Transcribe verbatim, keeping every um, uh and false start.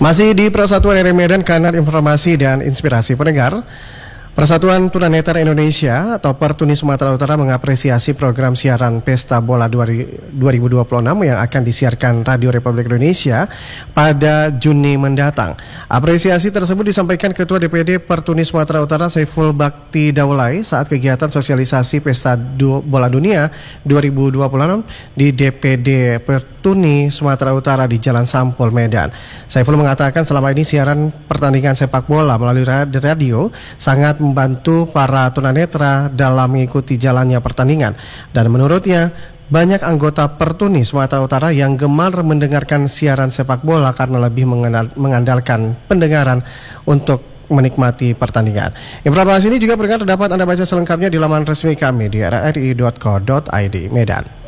Masih di Persatuan R I Medan, kanal informasi dan inspirasi pendengar. Persatuan Tunanetra Indonesia atau Pertuni Sumatera Utara mengapresiasi program siaran Pesta Bola dua ribu dua puluh enam yang akan disiarkan Radio Republik Indonesia pada Juni mendatang. Apresiasi tersebut disampaikan Ketua D P D Pertuni Sumatera Utara Saiful Bakti Daulay saat kegiatan sosialisasi Pesta Bola Dunia dua ribu dua puluh enam di D P D Pertuni Sumatera Utara di Jalan Sampul, Medan. Saiful mengatakan selama ini siaran pertandingan sepak bola melalui radio sangat membantu para tunanetra dalam mengikuti jalannya pertandingan, dan menurutnya banyak anggota Pertuni Sumatera Utara yang gemar mendengarkan siaran sepak bola karena lebih mengandalkan pendengaran untuk menikmati pertandingan. Informasi ini juga berikut dapat Anda baca selengkapnya di laman resmi kami di r r i dot co dot i d Medan.